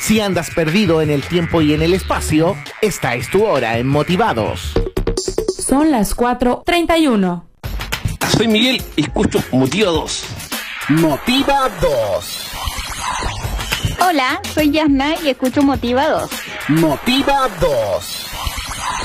Si andas perdido en el tiempo y en el espacio, esta es tu hora en Motivados. Son las 4:31. Soy Miguel y escucho Motivados. Motivados. Hola, soy Yasna y escucho Motivados. Motivados.